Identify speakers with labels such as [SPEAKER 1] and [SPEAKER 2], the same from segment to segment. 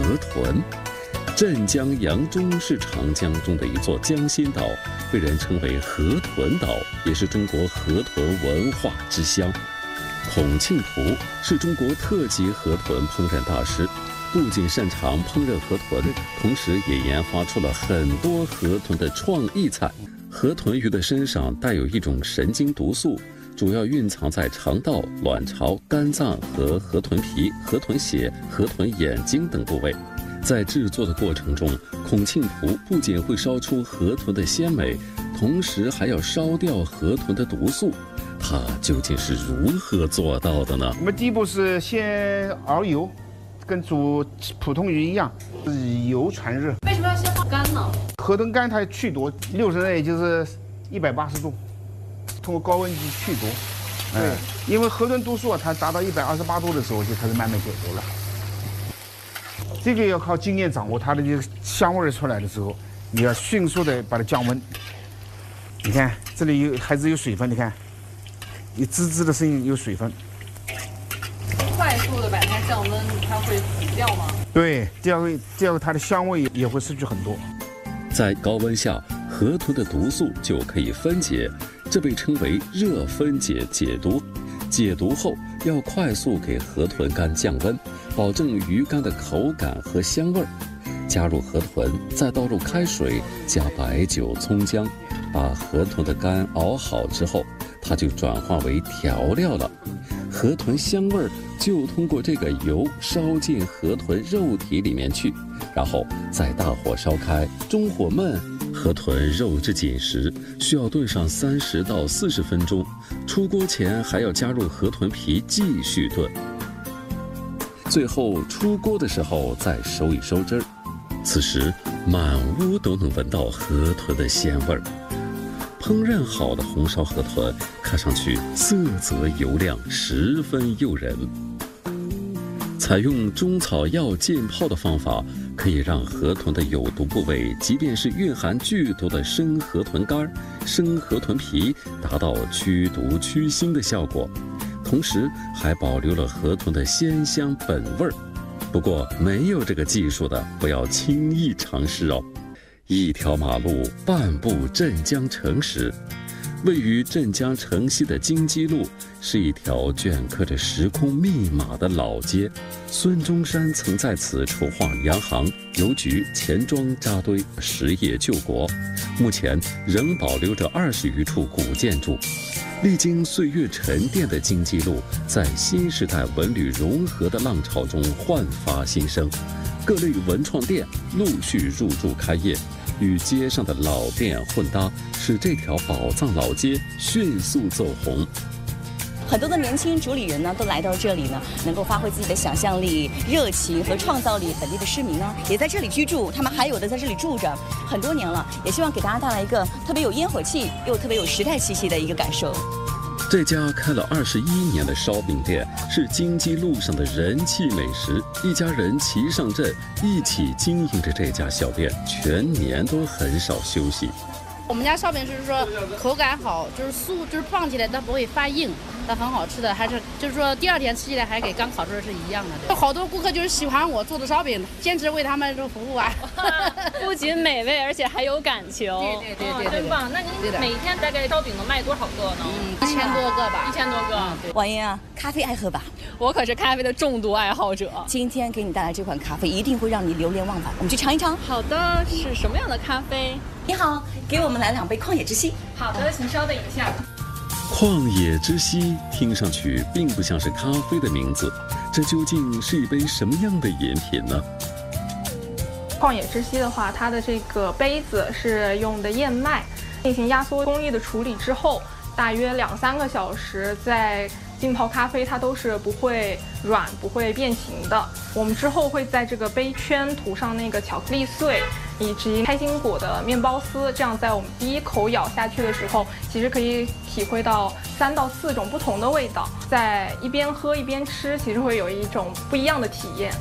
[SPEAKER 1] 河豚。镇江扬中是长江中的一座江心岛，被人称为河豚岛，也是中国河豚文化之乡。孔庆图是中国特级河豚烹饪大师，不仅擅长烹饪河豚，同时也研发出了很多河豚的创意菜。河豚鱼的身上带有一种神经毒素，主要蕴藏在肠道、卵巢、肝脏和河豚皮、河豚血、河豚眼睛等部位。在制作的过程中，孔庆图不仅会烧出河豚的鲜美，同时还要烧掉河豚的毒素。他究竟是如何做到的呢？
[SPEAKER 2] 我们第一步是先熬油，跟煮普通鱼一样，油传热。
[SPEAKER 3] 为什么要先放干呢？
[SPEAKER 2] 河豚肝它去毒，60内就是180度，通过高温去去毒。对，因为河豚毒素它达到128度的时候就开始慢慢解毒了。这个要靠经验掌握，它的这个香味出来的时候，你要迅速的把它降温。你看这里还是有水分，你看，有滋滋的声音，有水分。
[SPEAKER 3] 快速的把它降温，它会死掉吗？
[SPEAKER 2] 对，这样它的香味也会失去很多。
[SPEAKER 1] 在高温下，河豚的毒素就可以分解，这被称为热分解解毒。解毒后要快速给河豚肝降温，保证鱼肝的口感和香味儿。加入河豚，再倒入开水，加白酒、葱姜，把河豚的肝熬好之后，它就转化为调料了。河豚香味儿就通过这个油烧进河豚肉体里面去，然后再大火烧开，中火焖。河豚肉质紧实，需要炖上30到40分钟。出锅前还要加入河豚皮继续炖。最后出锅的时候再收一收汁儿。此时满屋都能闻到河豚的鲜味儿。烹饪好的红烧河豚看上去色泽油亮，十分诱人。采用中草药浸泡的方法，可以让河豚的有毒部位，即便是蕴含剧毒的生河豚肝、生河豚皮，达到驱毒驱腥的效果，同时还保留了河豚的鲜香本味儿。不过，没有这个技术的，不要轻易尝试哦。一条马路半步镇江城时，位于镇江城西的金鸡路是一条镌刻着时空密码的老街。孙中山曾在此筹划洋行、邮局、钱庄扎堆，实业救国。目前仍保留着20余处古建筑。历经岁月沉淀的金鸡路，在新时代文旅融合的浪潮中焕发新生，各类文创店陆续入驻开业，与街上的老店混搭，使这条宝藏老街迅速走红。
[SPEAKER 4] 很多的年轻主理人呢，都来到这里呢，能够发挥自己的想象力、热情和创造力。本地的市民呢，也在这里居住，他们还有的在这里住着很多年了，也希望给大家带来一个特别有烟火气又特别有时代气息的一个感受。
[SPEAKER 1] 这家开了21年的烧饼店是金鸡路上的人气美食，一家人齐上阵，一起经营着这家小店，全年都很少休息。
[SPEAKER 5] 我们家烧饼是说口感好，就是酥，就是放起来它不会发硬，它很好吃的，还是就是说第2天吃起来还给刚烤出来是一样的。好多顾客就是喜欢我做的烧饼，坚持为他们服务啊。
[SPEAKER 3] 不仅美味，而且还有感情。
[SPEAKER 5] 对，
[SPEAKER 3] 真棒。那您每天大概烧饼能卖多少个呢
[SPEAKER 5] ？1000多个吧。
[SPEAKER 3] 1000多个。
[SPEAKER 4] 王英啊，咖啡爱喝吧？
[SPEAKER 3] 我可是咖啡的重度爱好者。
[SPEAKER 4] 今天给你带来这款咖啡，一定会让你流连忘返。我们去尝一尝。
[SPEAKER 3] 好的，是什么样的咖啡？
[SPEAKER 4] 你好，给我们来2杯旷野之息。
[SPEAKER 3] 好的，请稍等一下。
[SPEAKER 1] 旷野之息听上去并不像是咖啡的名字，这究竟是一杯什么样的饮品呢？
[SPEAKER 6] 旷野之息的话，它的这个杯子是用的燕麦，进行压缩工艺的处理之后，大约2-3个小时在浸泡咖啡，它都是不会软、不会变形的。我们之后会在这个杯圈涂上那个巧克力碎以及开心果的面包丝，这样在我们第一口咬下去的时候，其实可以体会到3到4种不同的味道，在一边喝一边吃，其实会有一种不一样的体验。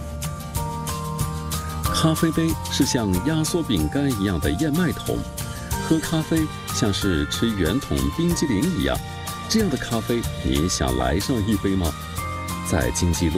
[SPEAKER 1] 咖啡杯是像压缩饼干一样的燕麦桶，喝咖啡像是吃圆筒冰激凌一样。这样的咖啡，你想来上一杯吗？在金鸡路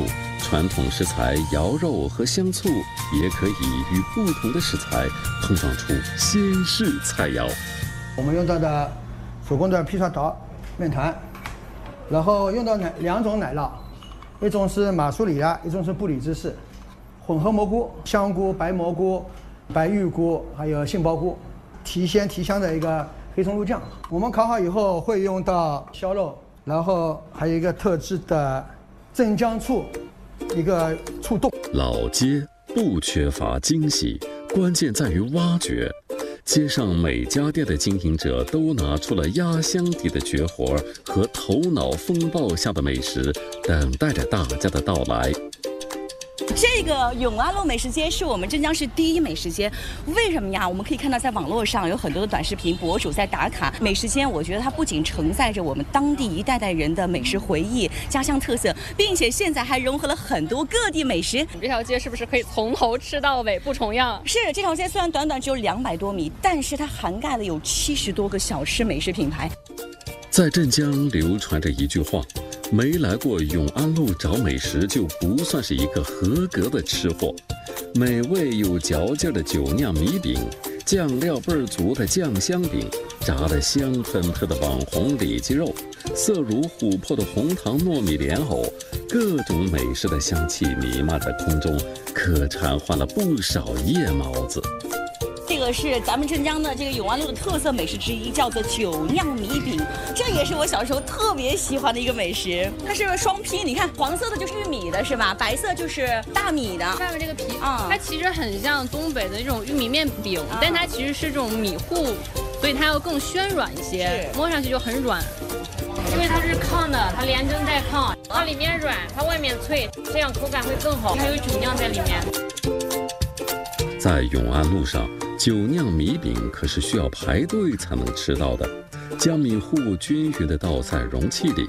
[SPEAKER 1] 传统食材瑶肉和香醋，也可以与不同的食材碰撞出新式菜肴。
[SPEAKER 7] 我们用到的手工的砒霜桃面团，然后用到2种奶酪，一种是马苏里拉，一种是布里芝士，混合蘑菇、香菇、白蘑菇、白玉菇，还有杏鲍菇，提鲜提香的一个黑松露酱。我们烤好以后会用到烧肉，然后还有一个特制的镇江醋，一个醋冻。
[SPEAKER 1] 老街不缺乏惊喜，关键在于挖掘。街上每家店的经营者都拿出了压箱底的绝活和头脑风暴下的美食，等待着大家的到来。
[SPEAKER 4] 这个永安路美食街是我们镇江市第1美食街，为什么呀？我们可以看到在网络上有很多的短视频博主在打卡美食街。我觉得它不仅承载着我们当地一代代人的美食回忆、家乡特色，并且现在还融合了很多各地美食。
[SPEAKER 3] 这条街是不是可以从头吃到尾不重样？
[SPEAKER 4] 是，这条街虽然短短只有200多米，但是它涵盖了有70多个小吃美食品牌。
[SPEAKER 1] 在镇江流传着一句话：没来过永安路找美食就不算是一个合格的吃货。美味有嚼劲的酒酿米饼，酱料倍儿足的酱香饼，炸得香喷喷的网红里脊肉，色如琥珀的红糖糯米莲藕，各种美食的香气弥漫在空中，可馋坏了不少夜猫子。
[SPEAKER 4] 这个是咱们镇江的这个永安路的特色美食之一，叫做酒酿米饼。这也是我小时候特别喜欢的一个美食。它是双拼，你看黄色的就是玉米的，是吧？白色就是大米的。
[SPEAKER 3] 外面这个皮，它其实很像东北的那种玉米面饼，但它其实是这种米糊，所以它要更暄软一些，摸上去就很软。因为它是炕的，它连根带炕，它里面软，它外面脆，这样口感会更好。还有酒酿在里面。
[SPEAKER 1] 在永安路上，酒酿米饼可是需要排队才能吃到的。将米糊均匀地倒在容器里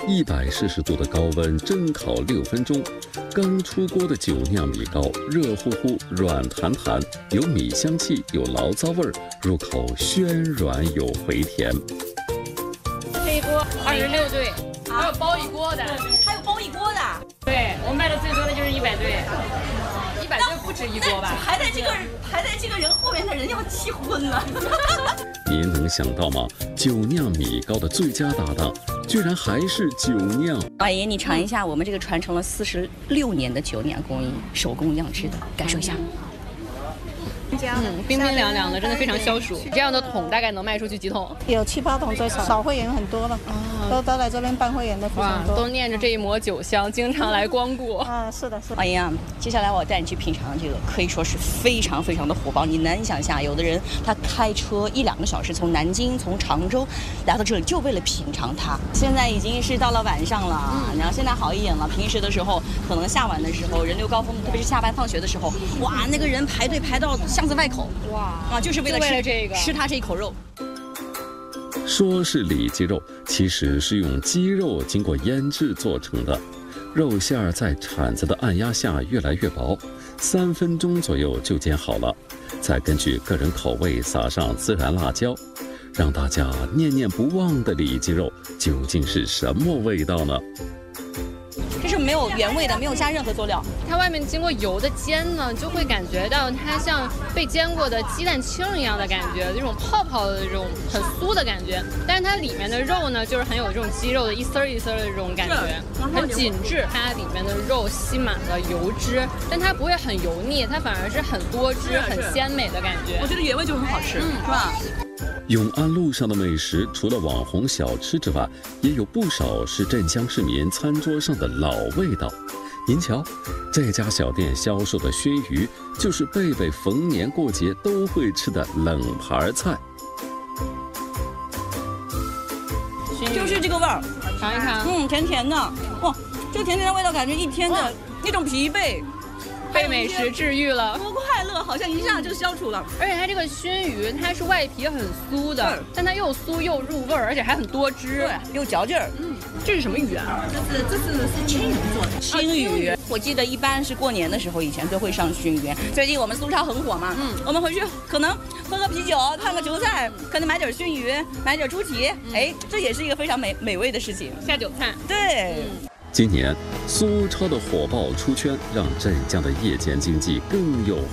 [SPEAKER 1] ，140度的高温蒸烤6分钟。刚出锅的酒酿米糕，热乎乎、软弹弹，有米香气，有醪糟味儿，入口暄软有回甜。
[SPEAKER 3] 这一锅26对，还有包一锅的，
[SPEAKER 4] 还有包一锅的。
[SPEAKER 3] 对，我们卖的最多的就是100对。100对不止一锅吧？
[SPEAKER 4] 排在这个人后面的人要气昏了。
[SPEAKER 1] 您能想到吗？酒酿米糕的最佳搭档，居然还是酒酿。
[SPEAKER 4] 老爷，你尝一下我们这个传承了46年的酒酿工艺，手工酿制的，感受一下。
[SPEAKER 3] 冰冰凉凉的，真的非常消暑。这样的桶大概能卖出去几桶？
[SPEAKER 8] 有7、8桶最少，少会员很多了，都来这边办会员的非常多。
[SPEAKER 3] 都念着这一抹酒香，经常来光顾。
[SPEAKER 8] 是的，是的。
[SPEAKER 4] 老爷，接下来我带你去品尝这个，可以说是非常非常的火爆。你难以想象，有的人他开车1、2个小时从南京、从常州来到这里，就为了品尝它。现在已经是到了晚上了，然后现在好一点了。平时的时候，可能下晚的时候人流高峰，特别是下班放学的时候，哇，那个人排队排到巷子外口，哇，就是为了吃它这一口肉。
[SPEAKER 1] 说是里脊肉，其实是用鸡肉经过腌制做成的，肉馅儿在铲子的按压下越来越薄，3分钟左右就煎好了，再根据个人口味撒上孜然辣椒，让大家念念不忘的里脊肉究竟是什么味道呢？
[SPEAKER 4] 这是没有原味的，没有加任何佐料。
[SPEAKER 3] 它外面经过油的煎呢，就会感觉到它像被煎过的鸡蛋清一样的感觉，这种泡泡的这种很酥的感觉。但是它里面的肉呢，就是很有这种鸡肉的一丝一丝的这种感觉，很紧致。它里面的肉吸满了油脂，但它不会很油腻，它反而是很多汁、很鲜美的感觉。
[SPEAKER 4] 我觉得原味就很好吃，是吧？
[SPEAKER 1] 永安路上的美食，除了网红小吃之外，也有不少是镇江市民餐桌上的老味道。您瞧，这家小店销售的熏鱼，就是贝贝逢年过节都会吃的冷盘菜。
[SPEAKER 4] 就是这个味儿，
[SPEAKER 3] 尝一尝。
[SPEAKER 4] 甜甜的，哇，这个甜甜的味道，感觉一天的那种疲惫。
[SPEAKER 3] 被美食治愈了，
[SPEAKER 4] 多快乐，好像一下就消除了。
[SPEAKER 3] 而且它这个熏鱼，它是外皮很酥的，但它又酥又入味儿，而且还很多汁，
[SPEAKER 4] 对，又嚼劲儿。
[SPEAKER 3] 这是什么鱼啊？
[SPEAKER 4] 这是青鱼做的。青鱼，我记得一般是过年的时候，以前都会上熏鱼。最近我们苏超很火嘛，我们回去可能喝个啤酒，看个球赛，可能买点熏鱼，买点猪蹄，哎，这也是一个非常美味的事情。
[SPEAKER 3] 下酒菜。
[SPEAKER 4] 对。
[SPEAKER 1] 今年苏超的火爆出圈，让镇江的夜间经济更有